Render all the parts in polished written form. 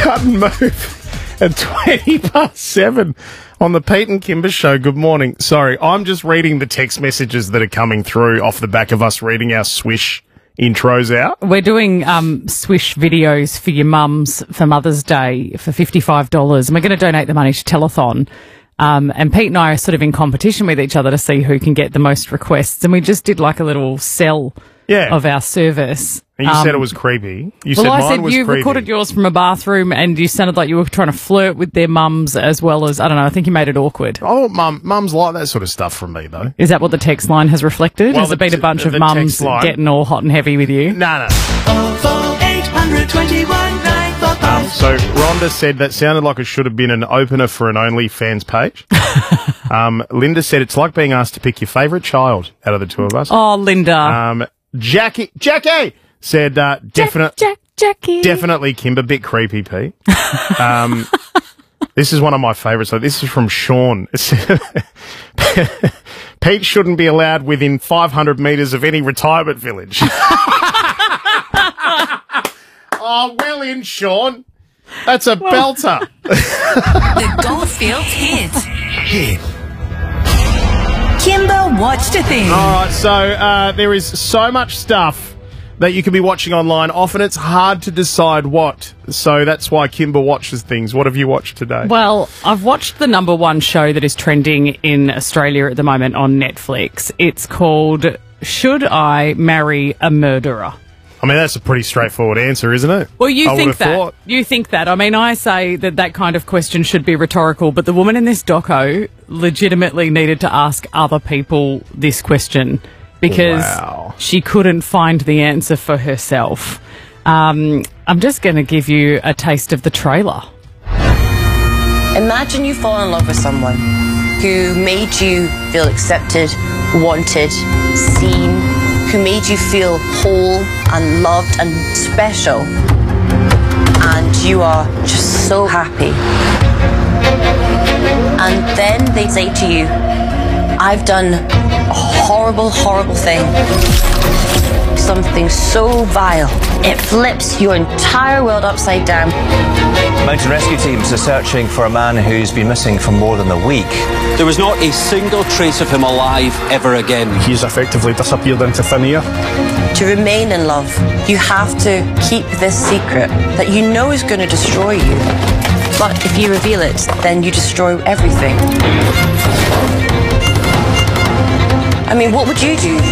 Cut and move at 7:20 on the Pete and Kimber Show. Good morning. Sorry, I'm just reading the text messages that are coming through off the back of us reading our Swish intros out. We're doing Swish videos for your mums for Mother's Day for $55, and we're going to donate the money to Telethon. And Pete and I are sort of in competition with each other to see who can get the most requests, and we just did like a little sell of our service. And you said it was creepy. You said I mine said was you creepy. recorded yours from a bathroom, and you sounded like you were trying to flirt with their mums as well as, I don't know, I think you made it awkward. Oh, mums like that sort of stuff from me, though. Is that what the text line has reflected? Well, has it been a bunch of the mums text line- getting all hot and heavy with you? No. 821 So Rhonda said that sounded like it should have been an opener for an OnlyFans page. Linda said it's like being asked to pick your favourite child out of the two of us. Oh, Linda. Jackie said Jackie. definitely Kimber, bit creepy, Pete. This is one of my favourites. So this is from Sean. It said, Pete shouldn't be allowed within 500 metres of any retirement village. Oh, well in, Sean. That's a belter. The Goldfields hit. Kimber watched a thing. All right, so there is so much stuff that you can be watching online. Often it's hard to decide what. So that's why Kimber watches things. What have you watched today? Well, I've watched the number one show that is trending in Australia at the moment on Netflix. It's called Should I Marry a Murderer? I mean, that's a pretty straightforward answer, isn't it? Well, you I think would have that. thought. You think that. I mean, I say that kind of question should be rhetorical, but the woman in this doco legitimately needed to ask other people this question because she couldn't find the answer for herself. I'm just going to give you a taste of the trailer. Imagine you fall in love with someone who made you feel accepted, wanted, seen, who made you feel whole and loved and special, and you are just so happy. And then they say to you, I've done a horrible, horrible thing. Something so vile. It flips your entire world upside down. Mountain rescue teams are searching for a man who's been missing for more than a week. There was not a single trace of him alive ever again. He's effectively disappeared into thin air. To remain in love, you have to keep this secret that you know is going to destroy you. But if you reveal it, then you destroy everything. I mean, what would you do?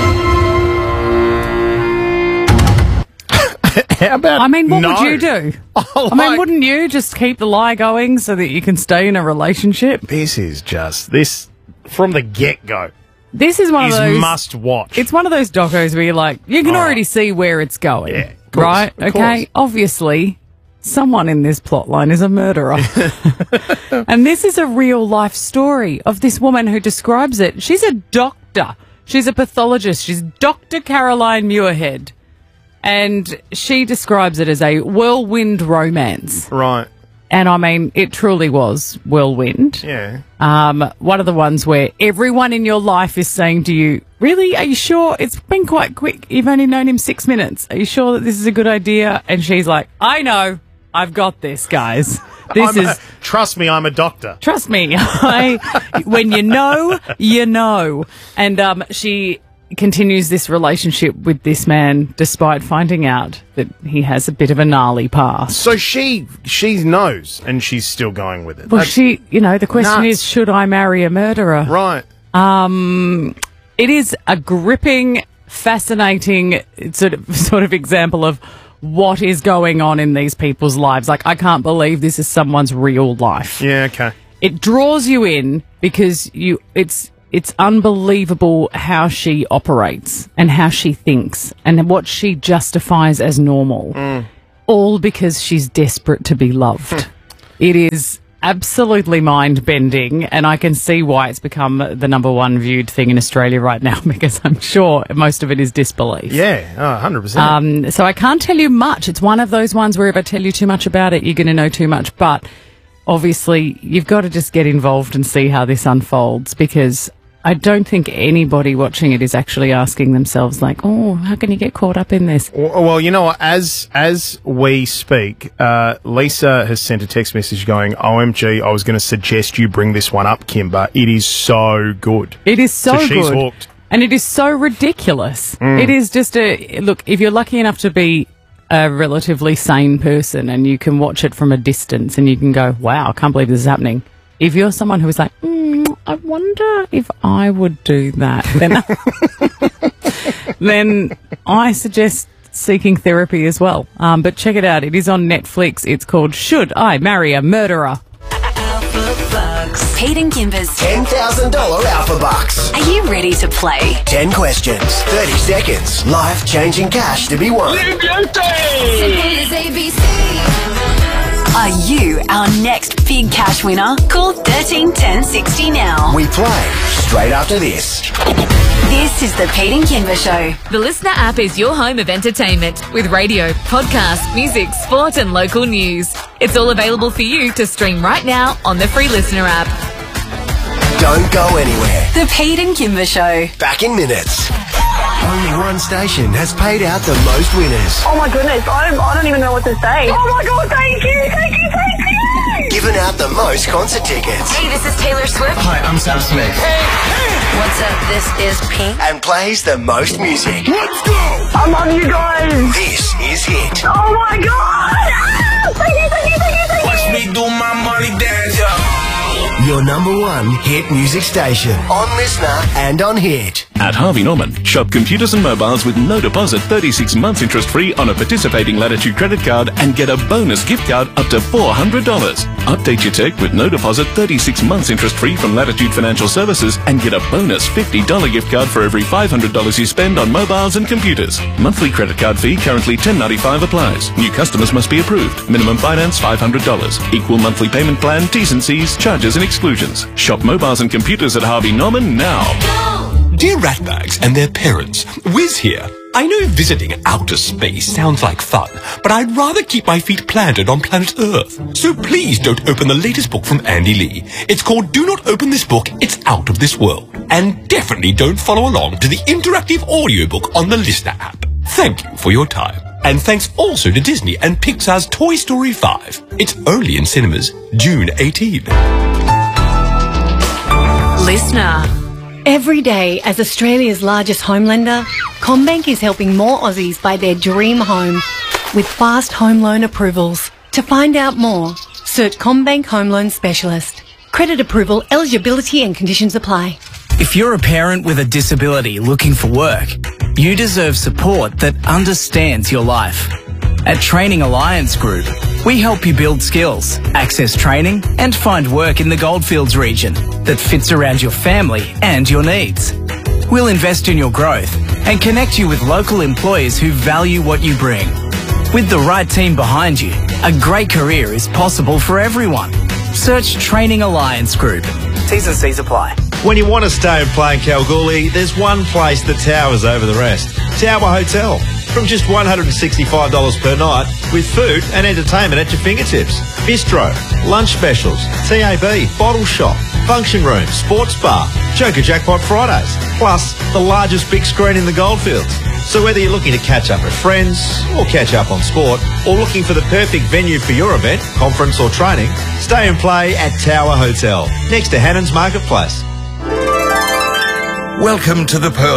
How about I mean, what no? would you do? I mean, wouldn't you just keep the lie going so that you can stay in a relationship? This is just this from the get-go. This is one of those must watch. It's one of those docos where you're like, you can already see where it's going. Yeah, of course, right? of Okay. course. Obviously, someone in this plot line is a murderer. And this is a real life story of this woman who describes it. She's a doctor. She's a pathologist. She's Dr. Caroline Muirhead. And she describes it as a whirlwind romance. Right. And I mean, it truly was whirlwind. Yeah. One of the ones where everyone in your life is saying to you, really, are you sure? It's been quite quick. You've only known him 6 minutes. Are you sure that this is a good idea? And she's like, I know. I've got this, guys. Trust me, I'm a doctor. Trust me. When you know, you know. And she continues this relationship with this man despite finding out that he has a bit of a gnarly past. So she knows, and she's still going with it. Well, That's the question nuts. is, should I marry a murderer? Right. It is a gripping, fascinating sort of example of what is going on in these people's lives. Like, I can't believe this is someone's real life. Yeah, okay. It draws you in because it's unbelievable how she operates and how she thinks and what she justifies as normal. All because she's desperate to be loved. It is absolutely mind-bending, and I can see why it's become the number one viewed thing in Australia right now, because I'm sure most of it is disbelief. Yeah, 100%. So I can't tell you much. It's one of those ones where if I tell you too much about it, you're going to know too much. But obviously, you've got to just get involved and see how this unfolds, because I don't think anybody watching it is actually asking themselves, like, oh, how can you get caught up in this? Well, you know what? As we speak, Lisa has sent a text message going, OMG, I was going to suggest you bring this one up, Kimber. It is so good. It is so good. She's hooked. And it is so ridiculous. It is just look, if you're lucky enough to be a relatively sane person and you can watch it from a distance and you can go, wow, I can't believe this is happening. If you're someone who is like, I wonder if I would do that, then I suggest seeking therapy as well. But check it out. It is on Netflix. It's called Should I Marry a Murderer? Pete and Kimber's $10,000 Alpha Bucks. Are you ready to play? 10 questions, 30 seconds, life-changing cash to be won. Are you our next big cash winner? Call 13 10 60 now. We play straight after this. This is the Pete and Kimber Show. The Listener app is your home of entertainment with radio, podcast, music, sport and local news. It's all available for you to stream right now on the free Listener app. Don't go anywhere. The Pete and Kimber Show. Back in minutes. Only one station has paid out the most winners. Oh my goodness, I don't even know what to say. Oh my god, thank you. Given out the most concert tickets. Hey, this is Taylor Swift. Hi, I'm Sam Smith. What's up? This is Pink. And plays the most music. Let's go! I love you guys. This is Hit. Oh my god! Thank you. Watch me do my money dance, Your number one hit music station. On Listener and on Hit. At Harvey Norman, shop computers and mobiles with no deposit, 36 months interest-free on a participating Latitude credit card and get a bonus gift card up to $400. Update your tech with no deposit, 36 months interest-free from Latitude Financial Services and get a bonus $50 gift card for every $500 you spend on mobiles and computers. Monthly credit card fee currently $10.95 applies. New customers must be approved. Minimum finance $500. Equal monthly payment plan, T's and C's, charges and exclusions. Shop mobiles and computers at Harvey Norman now. Dear ratbags and their parents, Wiz here. I know visiting outer space sounds like fun, but I'd rather keep my feet planted on planet Earth. So please don't open the latest book from Andy Lee. It's called Do Not Open This Book, It's Out of This World. And definitely don't follow along to the interactive audiobook on the Listener app. Thank you for your time. And thanks also to Disney and Pixar's Toy Story 5. It's only in cinemas June 18. Listener. Every day, as Australia's largest home lender, CommBank is helping more Aussies buy their dream home with fast home loan approvals. To find out more, search CommBank Home Loan Specialist. Credit approval, eligibility and conditions apply. If you're a parent with a disability looking for work, you deserve support that understands your life. At Training Alliance Group, we help you build skills, access training and find work in the Goldfields region that fits around your family and your needs. We'll invest in your growth and connect you with local employers who value what you bring. With the right team behind you, a great career is possible for everyone. Search Training Alliance Group. T's and C's apply. When you want to stay and play in Kalgoorlie, there's one place that towers over the rest. Tower Hotel. From just $165 per night with food and entertainment at your fingertips. Bistro, lunch specials, TAB, bottle shop, function room, sports bar, Joker Jackpot Fridays, plus the largest big screen in the Goldfields. So whether you're looking to catch up with friends or catch up on sport or looking for the perfect venue for your event, conference or training, stay and play at Tower Hotel, next to Hannon's Marketplace. Welcome to the Pearl